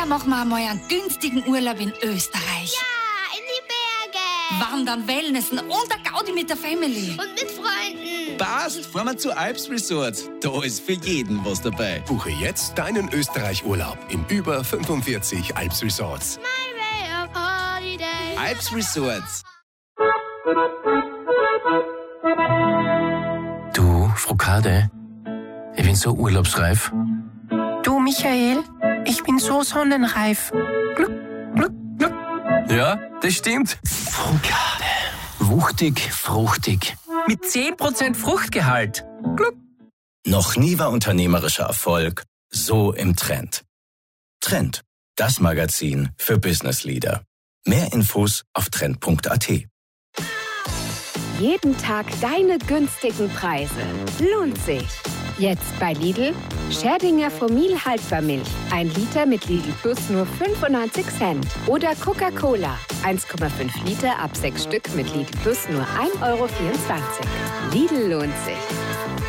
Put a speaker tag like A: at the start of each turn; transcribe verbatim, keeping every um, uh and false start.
A: Heuer machen wir einmal einen günstigen Urlaub in Österreich.
B: Ja, in die Berge.
A: Wandern, Wellnessen und der Gaudi mit der Family.
B: Und mit Freunden.
C: Passt, fahren wir zu Alps Resort. Da ist für jeden was dabei.
D: Buche jetzt deinen Österreich-Urlaub in über fünfundvierzig Alps Resorts.
B: My way of holiday.
C: Alps Resorts.
E: Du, Frokade, ich bin so urlaubsreif.
F: Du, Michael, ich bin so sonnenreif. Gluck, gluck, gluck.
E: Ja, das stimmt. Frokade. Wuchtig, fruchtig. Mit zehn Prozent Fruchtgehalt. Gluck.
G: Noch nie war unternehmerischer Erfolg so im Trend. Trend, das Magazin für Business Leader. Mehr Infos auf trend punkt a t.
H: Jeden Tag deine günstigen Preise. Lohnt sich. Jetzt bei Lidl. Scherdinger Fromil Haltbarmilch. Ein Liter mit Lidl Plus nur fünfundneunzig Cent. Oder Coca-Cola. eins Komma fünf Liter ab sechs Stück mit Lidl Plus nur ein Euro vierundzwanzig. Lidl lohnt sich.